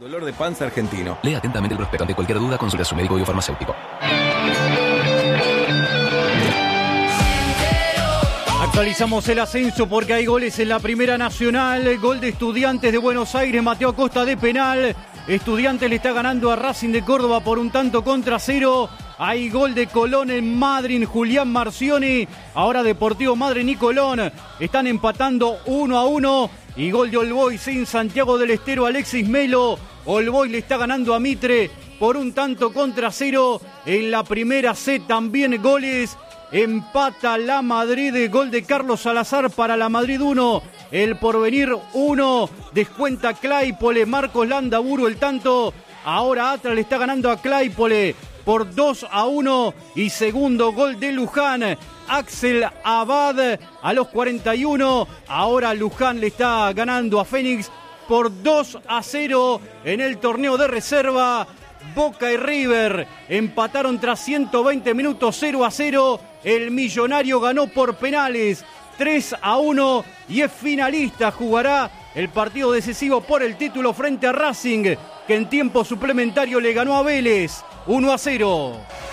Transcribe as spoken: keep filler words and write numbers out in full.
Dolor de panza argentino. Lea atentamente el prospecto. Ante cualquier duda, consulta a su médico biofarmacéutico. Actualizamos el ascenso porque hay goles en la Primera Nacional. Gol de Estudiantes de Buenos Aires, Mateo Acosta de penal. Estudiantes le está ganando a Racing de Córdoba por un tanto contra cero. Hay gol de Colón en Madryn, Julián Marcioni. Ahora Deportivo Madryn y Colón están empatando uno a uno. Y gol de All Boys en Santiago del Estero, Alexis Melo. All Boys le está ganando a Mitre por un tanto contra cero. En la primera C también goles. Empata la Madrid, gol de Carlos Salazar para la Madrid uno, el Porvenir uno, descuenta Claypole, Marcos Landaburu el tanto, ahora Atlas le está ganando a Claypole por dos a uno y segundo gol de Luján, Axel Abad a los cuarenta y uno, ahora Luján le está ganando a Fénix por dos a cero en el torneo de reserva. Boca y River empataron tras ciento veinte minutos cero a cero. El Millonario ganó por penales tres a uno y es finalista. Jugará el partido decisivo por el título frente a Racing, que en tiempo suplementario le ganó a Vélez uno a cero.